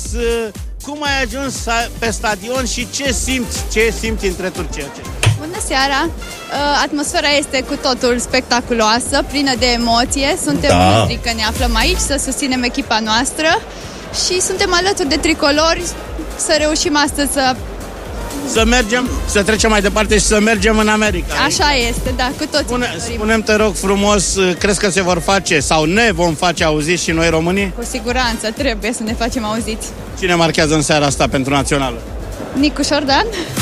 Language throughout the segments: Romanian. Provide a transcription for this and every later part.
cum ai ajuns pe stadion și ce simți între turcii aceștia? Bună seara! Atmosfera este cu totul spectaculoasă, plină de emoție. Suntem mândri că ne aflăm aici să susținem echipa noastră și suntem alături de tricolori să reușim astăzi să mergem, să trecem mai departe și să mergem în America. Așa este, da, cu toții. Spune-mi, te rog frumos, crezi că se vor face sau ne vom face auziți și noi românii? Cu siguranță, trebuie să ne facem auziți. Cine marchează în seara asta pentru națională? Nicu Șordan.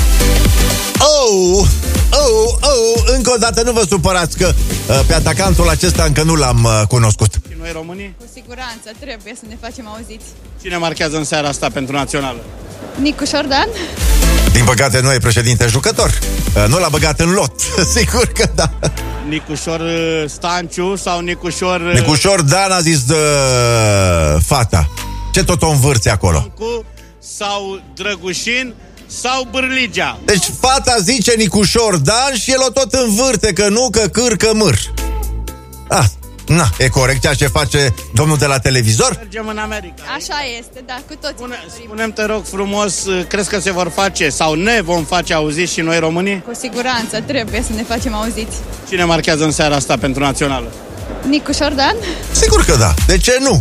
Încă o dată nu vă supărați că pe atacantul acesta încă nu l-am cunoscut. Și noi românii? Cu siguranță, trebuie să ne facem auziți. Cine marchează în seara asta pentru națională? Nicu Șordan. Din păcate nu e președinte jucător. Nu l-a băgat în lot. Sigur că da. Nicușor Stanciu sau Nicușor Dan a zis fata. Ce tot o învârți acolo? Sau Drăgușin sau Bârligea. Deci fata zice Nicușor Dan și el o tot învârte, că nu, că cârcă mâr. E corect ceea ce face domnul de la televizor? Mergem în America. Așa este, da, cu toții. Spune-mi, te rog frumos, crezi că se vor face sau ne vom face auziți și noi românii? Cu siguranță, trebuie să ne facem auziți. Cine marchează în seara asta pentru națională? Nicu Șordan. Sigur că da, de ce nu?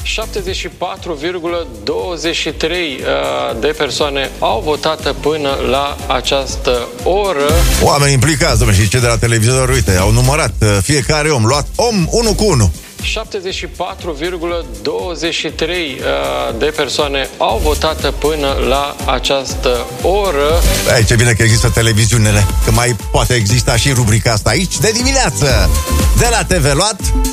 74,23 de persoane au votat până la această oră. Oameni implicați, domnule, și cei de la televizor, uite, au numărat fiecare om, luat om unul cu unul. 74,23 de persoane au votat până la această oră. Ce bine că există televiziunile, că mai poate exista și rubrica asta aici de dimineață. De la TV Luat